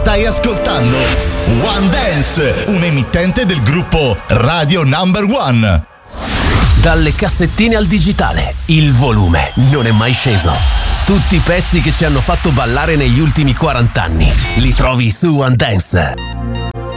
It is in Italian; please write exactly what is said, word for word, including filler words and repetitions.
Stai ascoltando One Dance, un emittente del gruppo Radio Number One. Dalle cassettine al digitale, il volume non è mai sceso. Tutti i pezzi che ci hanno fatto ballare negli ultimi quaranta anni li trovi su One Dance.